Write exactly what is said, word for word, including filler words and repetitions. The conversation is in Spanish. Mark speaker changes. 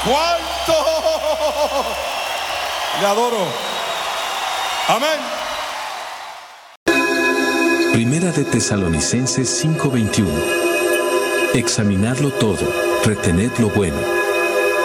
Speaker 1: ¿Cuánto le adoro? Amén.
Speaker 2: Primera de Tesalonicenses cinco veintiuno. Examinadlo todo, retened lo bueno.